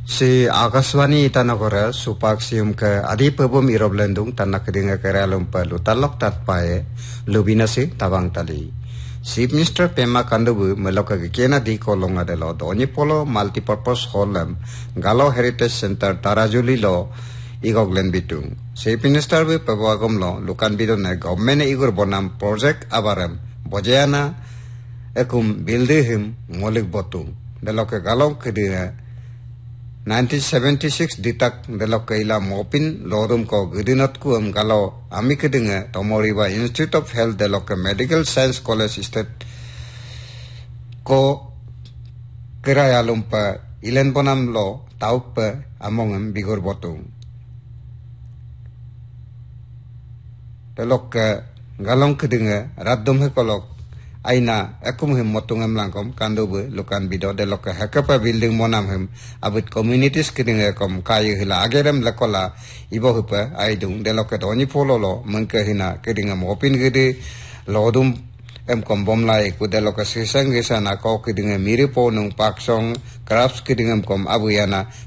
Si Akaswani itanagora supak sium ke adi pebum irob lendung tanah kedinga keralum pa lutalok tatpae lubina si tabang tali. Chief Minister Pema Kandubu meloka kena di kolong adelo doni polo multipurpose hall Galo Heritage Center Tarajuli lo igoglen bitung. Chief Minister bu pebagom lo lukan bidone government igur bonam project abarem bojayana ekum bildihim molik botung. Deloke galong kedinga 1976 ditak delok kaila mopin lorum ko gudinat ku galo ami kedinga tomoriba Institute of Health delok Medical Science College state ko kiraya lumpa ilen bonam lo taup among bigor botung delok galong kedinga radum hekolok aina akum him motungam langkom kandobe lukan bido de loka hakapa building monam him abit communities kiding kom kayu hila agerem lakola ibo hupa aidung de loka doni pololo mangka hina kiding am opin gede lodum em kom bomlai ku de loka sisang gesana ko kiding miripo nung paksong crafts kiding kom abuyana